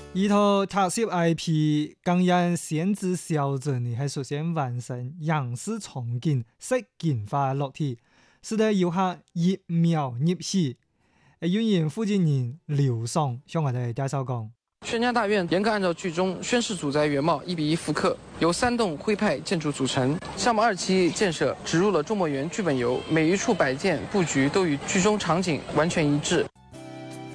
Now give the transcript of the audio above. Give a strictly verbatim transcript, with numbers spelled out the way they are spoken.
依套特色 I P 更因限制小鎮呢，係首先完成樣式場景實景化落地，使得遊客一秒入戲。運營負責人劉爽向我哋介紹講： 宣家大院嚴格按照劇中宣氏祖宅原貌一比一復刻，由三棟徽派建築組成。項目二期建設植入了中墨園劇本遊，每一處擺件佈局都與劇中場景完全一致。